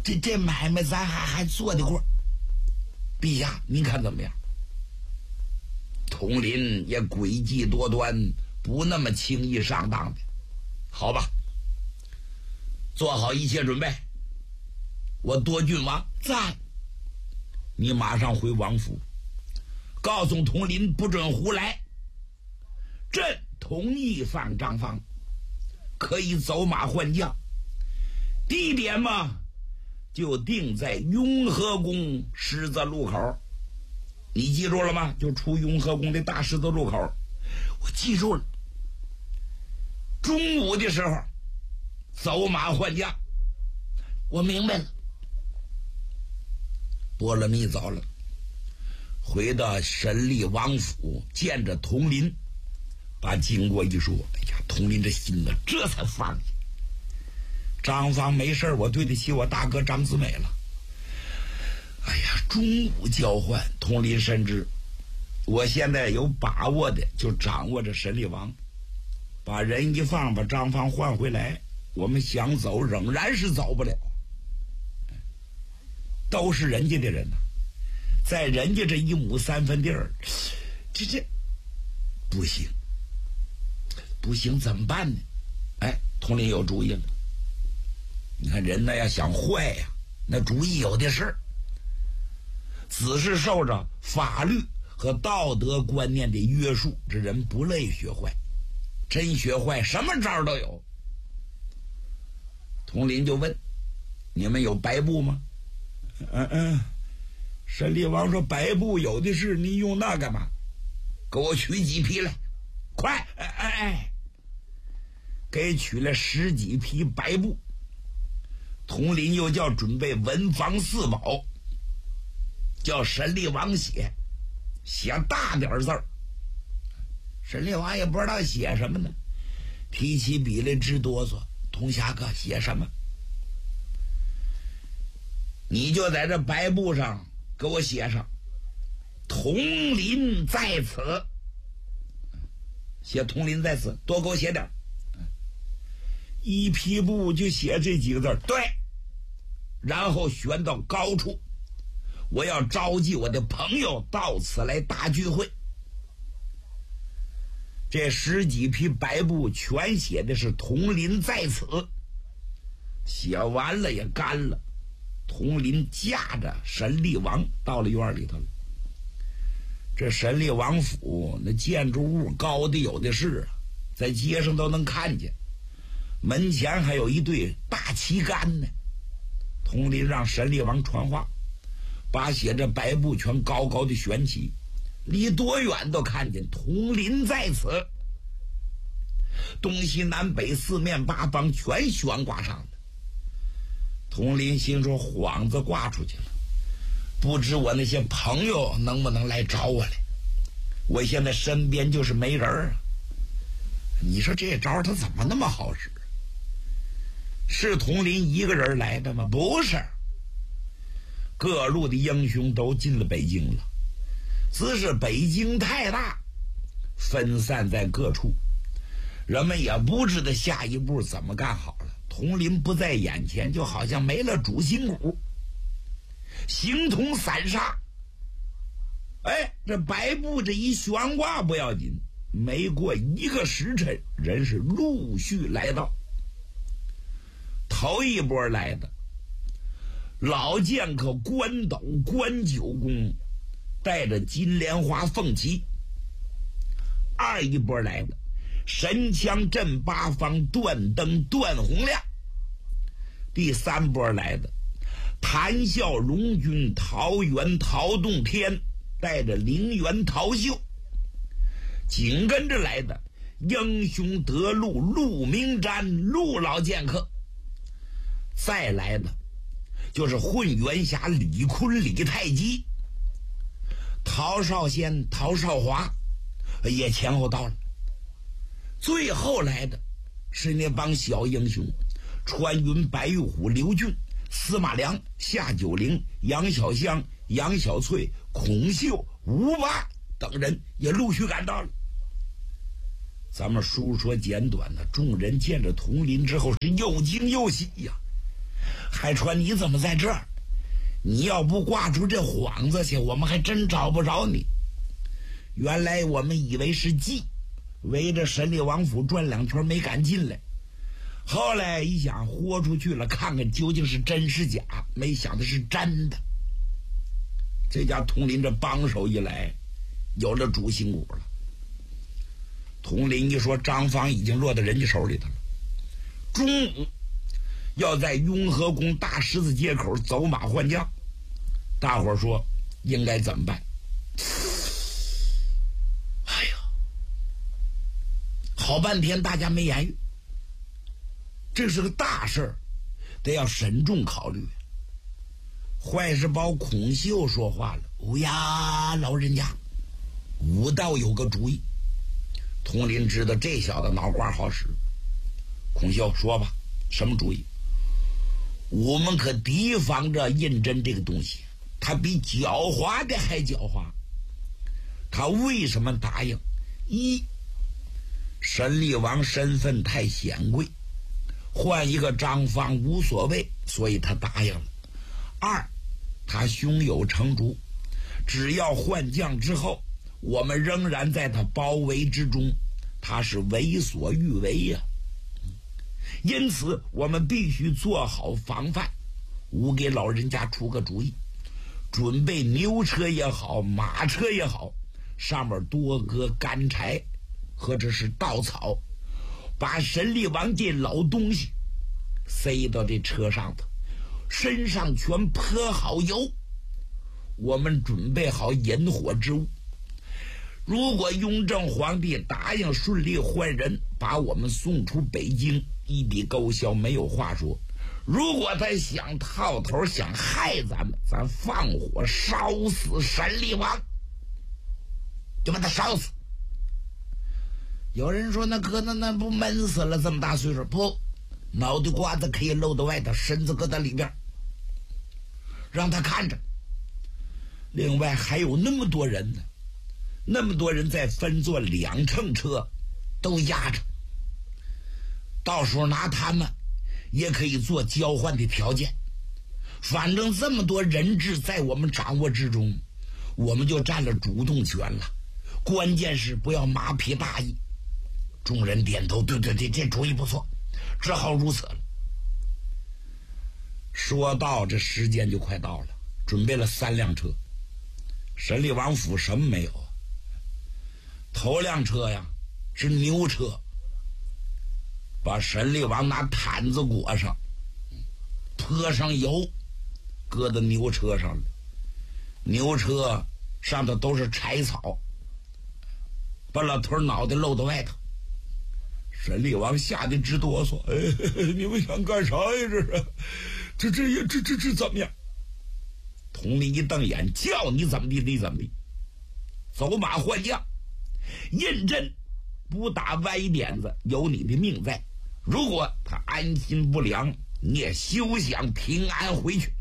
这买卖咱还做得过。陛下，您看怎么样？统领也诡计多端，不那么轻易上当的。好吧，做好一切准备。我多郡王在，你马上回王府，告诉统领不准胡来。朕同意放张方，可以走马换将。地点嘛，就定在雍和宫狮子路口。你记住了吗？就出雍和宫的大狮子路口。我记住了。中午的时候走马换将。我明白了。波罗蜜走了，回到审理王府，见着统领，把经过一说。哎呀，统领这心呢这才放下。张方没事，我对得起我大哥张子美了。哎呀，中午交换，统领深知，我现在有把握的就掌握着审理王，把人一放，把张方换回来，我们想走仍然是走不了。都是人家的人呐，在人家这1亩3分地儿，这不行，不行怎么办呢？哎，统领有主意了。你看人呢要想坏呀，那主意有的是。只是受着法律和道德观念的约束，这人不乐意学坏，真学坏什么招都有。统领就问：你们有白布吗？审理王说白布有的是，你用那干嘛？给我取几匹来，快！给取了10几匹白布。统领又叫准备文房四宝，叫审理王写大点字儿。审理王也不知道写什么呢，提起笔来直哆嗦。童侠哥写什么？你就在这白布上给我写上统领在此，写统领在此，多给我写点。一匹布就写这几个字，对。然后悬到高处，我要召集我的朋友到此来大聚会。这10几匹白布全写的是统领在此。写完了也干了，统领驾着审理王到了院里头了。这审理王府那建筑物高的有的是啊，在街上都能看见。门前还有一对大旗杆呢。统领让审理王传话，把写着白布全高高的悬起，离多远都看见统领在此。东西南北四面八方全悬挂上了。统领心说幌子挂出去了，不知我那些朋友能不能来找我来。我现在身边就是没人啊。你说这招他怎么那么好使？是统领一个人来的吗？不是，各路的英雄都进了北京了，只是北京太大，分散在各处，人们也不知道下一步怎么干好了。统领不在眼前，就好像没了主心骨，形同散沙。这白布这一悬挂不要紧，没过1个时辰，人是陆续来到。头一波来的老剑客关斗、关九公，带着金莲花凤旗；二一波来的神枪镇八方段灯段洪亮；第3波来的谈笑龙君桃园陶洞天，带着陵园陶秀；紧跟着来的英雄得陆陆明瞻陆老剑客；再来的就是混元侠李坤李太极，陶少先陶少华也前后到了。最后来的是那帮小英雄，穿云白玉虎刘俊、司马良、夏九龄、杨小香、杨小翠、孔秀、吴霸等人也陆续赶到了。咱们书说简短呢，众人见着统领之后是又惊又喜呀。 海川，你怎么在这儿？你要不挂出这幌子去，我们还真找不着你。原来我们以为是计，围着神力王府转2圈没敢进来。后来一想，豁出去了，看看究竟是真是假，没想的是真的。这家统领这帮手一来，有了主心骨了。统领一说，张方已经落到人家手里头了。中午要在雍和宫大十字街口走马换将，大伙儿说应该怎么办？哎呀，好半天大家没言语。这是个大事儿，得要慎重考虑。坏事包孔秀说话了：“呀，老人家，武道有个主意。”统领知道这小子脑瓜好使。孔秀说吧，什么主意？我们可提防着胤禛这个东西，他比狡猾的还狡猾。他为什么答应？一，神力王身份太显贵，换一个张方无所谓，所以他答应了。二，他胸有成竹，只要换将之后，我们仍然在他包围之中，他是为所欲为呀。因此我们必须做好防范。我给老人家出个主意，准备牛车也好，马车也好，上面多搁干柴或者是稻草，把神力王这老东西塞到这车上头，身上全泼好油。我们准备好引火之物。如果雍正皇帝答应顺利换人，把我们送出北京，一笔勾销，没有话说。如果他想套头，想害咱们，咱放火烧死神力王，就把他烧死。有人说那哥那不闷死了，这么大岁数？不，脑袋瓜子可以露到外头，身子搁在里边，让他看着。另外还有那么多人呢，那么多人在分坐2乘车，都压着，到时候拿他们也可以做交换的条件。反正这么多人质在我们掌握之中，我们就占了主动权了。关键是不要马屁大意。众人点头，对，这主意不错，只好如此了。说到这时间就快到了，准备了3辆车。神力王府什么没有？头辆车呀是牛车，把神力王拿毯子裹上，泼上油，搁到牛车上了。牛车上头都是柴草，把老头脑袋露到外头。神力王吓得直哆嗦，你们想干啥呀？这怎么样？统领一瞪眼，叫你怎么地你怎么地。走马换将，胤禛不打歪点子，有你的命在。如果他安心不良，你也休想平安回去。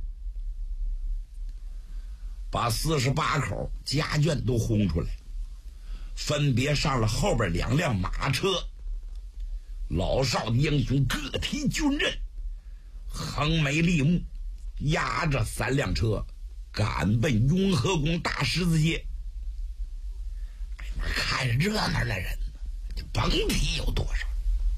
把48口家眷都轰出来，分别上了后边2辆马车。老少的英雄各提军刃，横眉立目，压着3辆车赶奔雍和宫大十字街。看热闹的人就甭提有多少，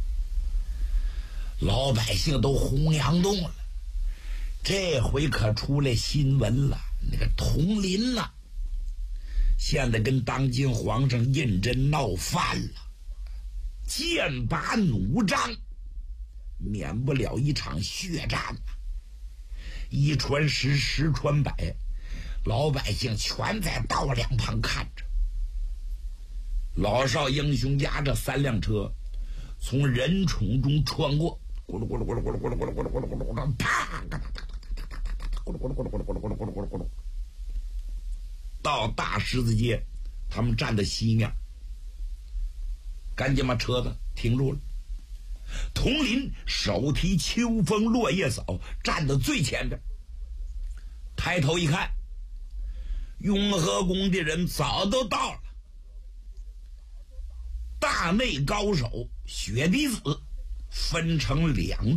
老百姓都红阳动了。这回可出来新闻了，那个统领了，现在跟当今皇上胤禛闹翻了，剑拔弩张，免不了一场血战。一传十，十传百，老百姓全在道两旁看着。老少英雄压着3辆车，从人冢中穿过，咕噜咕噜咕噜咕噜咕噜咕噜咕噜咕噜咕噜咕噜，啪！咕噜咕噜咕噜咕噜咕噜咕噜咕噜咕噜咕噜，到大十字街，他们站在西面，赶紧把车子停住了。统领手提秋风落叶扫，站在最前边，抬头一看，雍和宫的人早都到了。大内高手雪滴子分成2